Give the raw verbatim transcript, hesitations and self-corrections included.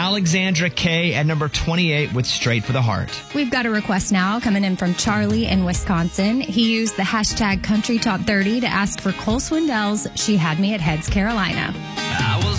Alexandra K at number twenty-eight with Straight for the Heart. We've got a request now coming in from Charlie in Wisconsin. He used the hashtag Country Top thirty to ask for Cole Swindell's She Had Me at Heads, Carolina.